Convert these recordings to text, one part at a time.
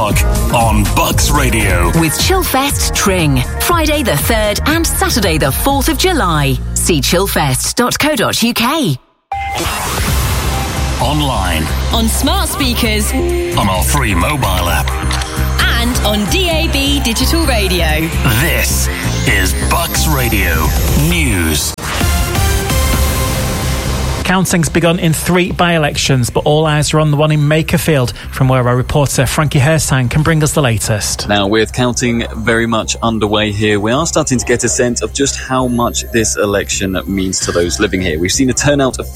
o'clock on Bucks Radio. With Chillfest Tring. Friday the 3rd and Saturday the 4th of July. See chillfest.co.uk. Online. On smart speakers. On our free mobile app. And on DAB Digital Radio. This is Bucks Radio News. Counting's begun in 3 by-elections, but all eyes are on the one in Makerfield, from where our reporter Frankie Hersang can bring us the latest. Now, with counting very much underway here, we are starting to get a sense of just how much this election means to those living here. We've seen a turnout of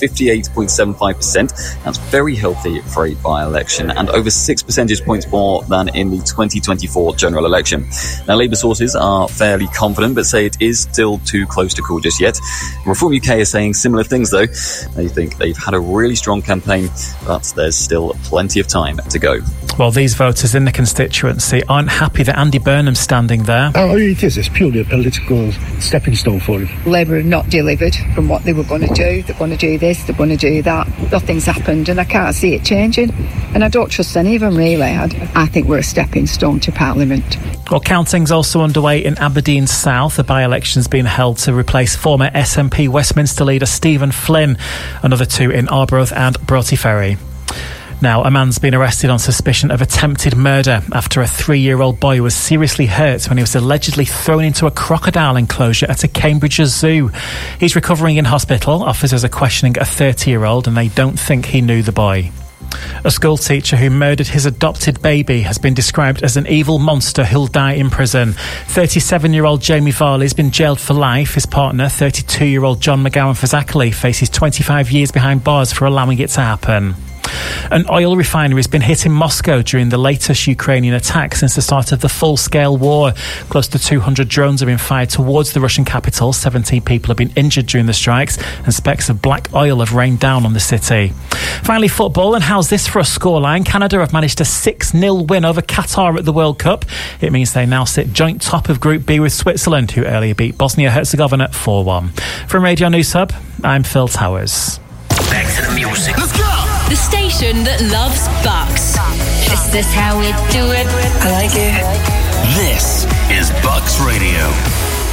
58.75%. That's very healthy for a by-election, and over 6 percentage points more than in the 2024 general election. Now, Labour sources are fairly confident, but say it is still too close to call just yet. Reform UK is saying similar things, though. They think they've had a really strong campaign, but there's still plenty of time to go. Well, these voters in the constituency aren't happy that Andy Burnham's standing there. Oh, it is. It's purely a political stepping stone for him. Labour have not delivered from what they were going to do. They're going to do this, they're going to do that. Nothing's happened, and I can't see it changing. And I don't trust any of them, really. I think we're a stepping stone to Parliament. Well, counting's also underway in Aberdeen South. The by-election's been held to replace former SNP Westminster leader Stephen Flynn. Another 2 in Arbroath and Broughty Ferry. Now, a man's been arrested on suspicion of attempted murder after a 3-year-old boy was seriously hurt when he was allegedly thrown into a crocodile enclosure at a Cambridge zoo. He's recovering in hospital. Officers are questioning a 30-year-old and they don't think he knew the boy. A school teacher who murdered his adopted baby has been described as an evil monster who'll die in prison. 37-year-old Jamie Varley's been jailed for life. His partner, 32-year-old John McGowan-Fazakerley, faces 25 years behind bars for allowing it to happen. An oil refinery has been hit in Moscow during the latest Ukrainian attack since the start of the full-scale war. Close to 200 drones have been fired towards the Russian capital. 17 people have been injured during the strikes, and specks of black oil have rained down on the city. Finally, football, and how's this for a scoreline? Canada have managed a 6-0 win over Qatar at the World Cup. It means they now sit joint top of Group B with Switzerland, who earlier beat Bosnia-Herzegovina 4-1. From Radio News Hub, I'm Phil Towers. Back to the music. Let's go! The station that loves Bucks. Is this how we do it? I like it. This is Bucks Radio.